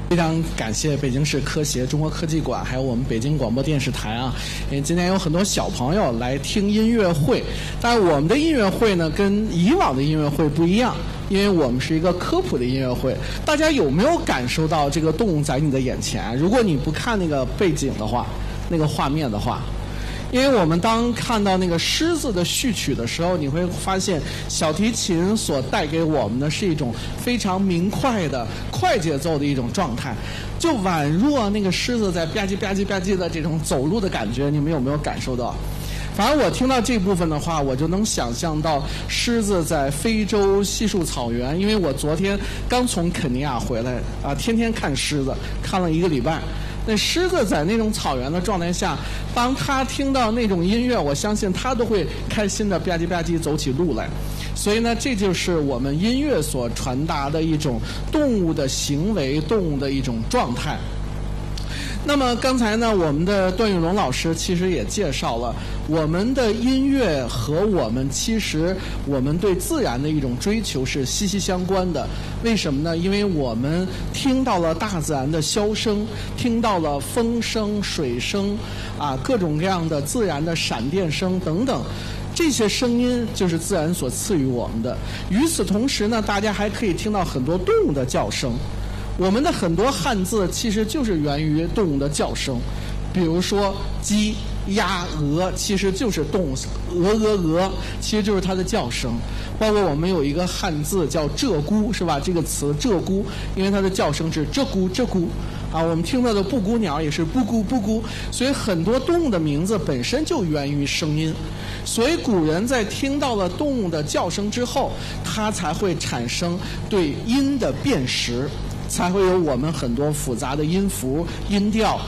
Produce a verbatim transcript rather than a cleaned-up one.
非常感谢北京市科协中国科技馆，还有我们北京广播电视台啊，因为今天有很多小朋友来听音乐会，但是我们的音乐会呢，跟以往的音乐会不一样，因为我们是一个科普的音乐会。大家有没有感受到这个动物在你的眼前？如果你不看那个背景的话，那个画面的话，因为我们当看到那个狮子的序曲的时候，你会发现小提琴所带给我们的是一种非常明快的快节奏的一种状态，就宛若那个狮子在吧唧吧唧吧唧的这种走路的感觉，你们有没有感受到？反正我听到这部分的话，我就能想象到狮子在非洲稀树草原，因为我昨天刚从肯尼亚回来啊，天天看狮子，看了一个礼拜。那狮子在那种草原的状态下，当他听到那种音乐，我相信他都会开心的吧唧吧唧走起路来。所以呢，这就是我们音乐所传达的一种动物的行为，动物的一种状态。那么刚才呢，我们的段玉龙老师其实也介绍了我们的音乐和我们其实我们对自然的一种追求是息息相关的。为什么呢？因为我们听到了大自然的箫声，听到了风声、水声啊，各种各样的自然的闪电声等等。这些声音就是自然所赐予我们的。与此同时呢，大家还可以听到很多动物的叫声。我们的很多汉字其实就是源于动物的叫声，比如说鸡、鸭、鹅，其实就是动物，鹅鹅鹅，其实就是它的叫声。包括我们有一个汉字叫鹧鸪，是吧？这个词鹧鸪，因为它的叫声是鹧鸪鹧鸪。啊，我们听到的布谷鸟也是布谷布谷，所以很多动物的名字本身就源于声音。所以古人在听到了动物的叫声之后，它才会产生对音的辨识，才会有我们很多复杂的音符、音调